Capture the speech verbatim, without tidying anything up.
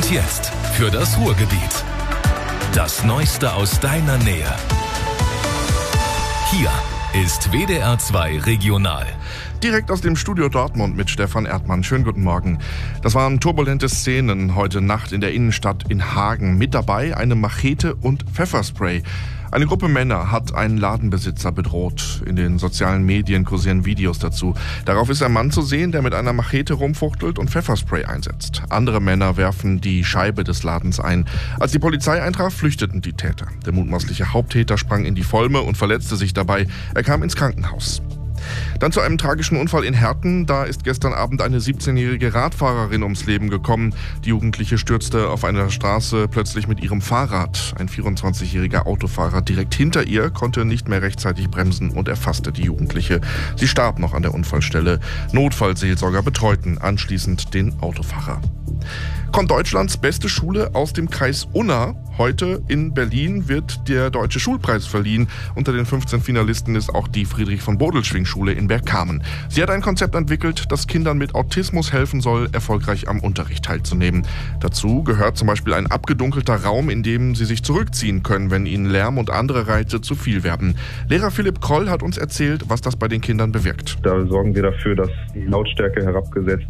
Und jetzt für das Ruhrgebiet. Das Neueste aus deiner Nähe. Hier ist W D R zwei Regional. Direkt aus dem Studio Dortmund mit Stefan Erdmann. Schönen guten Morgen. Das waren turbulente Szenen heute Nacht in der Innenstadt in Hagen. Mit dabei eine Machete und Pfefferspray. Eine Gruppe Männer hat einen Ladenbesitzer bedroht. In den sozialen Medien kursieren Videos dazu. Darauf ist ein Mann zu sehen, der mit einer Machete rumfuchtelt und Pfefferspray einsetzt. Andere Männer werfen die Scheibe des Ladens ein. Als die Polizei eintraf, flüchteten die Täter. Der mutmaßliche Haupttäter sprang in die Volme und verletzte sich dabei. Er kam ins Krankenhaus. Dann zu einem tragischen Unfall in Herten. Da ist gestern Abend eine siebzehnjährige Radfahrerin ums Leben gekommen. Die Jugendliche stürzte auf einer Straße plötzlich mit ihrem Fahrrad. Ein vierundzwanzigjähriger Autofahrer direkt hinter ihr konnte nicht mehr rechtzeitig bremsen und erfasste die Jugendliche. Sie starb noch an der Unfallstelle. Notfallseelsorger betreuten anschließend den Autofahrer. Kommt Deutschlands beste Schule aus dem Kreis Unna. Heute in Berlin wird der Deutsche Schulpreis verliehen. Unter den fünfzehn Finalisten ist auch die Friedrich-von-Bodelschwingh-Schule in Bergkamen. Sie hat ein Konzept entwickelt, das Kindern mit Autismus helfen soll, erfolgreich am Unterricht teilzunehmen. Dazu gehört zum Beispiel ein abgedunkelter Raum, in dem sie sich zurückziehen können, wenn ihnen Lärm und andere Reize zu viel werden. Lehrer Philipp Kroll hat uns erzählt, was das bei den Kindern bewirkt. Da sorgen wir dafür, dass die Lautstärke herabgesetzt